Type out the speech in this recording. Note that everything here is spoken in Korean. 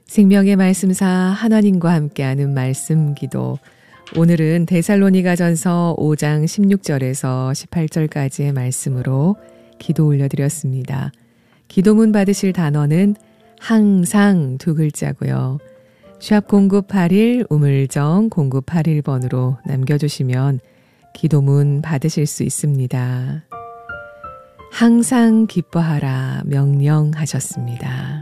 생명의 말씀사 하나님과 함께하는 말씀 기도. 오늘은 데살로니가전서 5장 16절에서 18절까지의 말씀으로 기도 올려드렸습니다. 기도문 받으실 단어는 항상 두 글자고요. 샵 0981 우물정 0981번으로 남겨주시면 기도문 받으실 수 있습니다. 항상 기뻐하라 명령하셨습니다.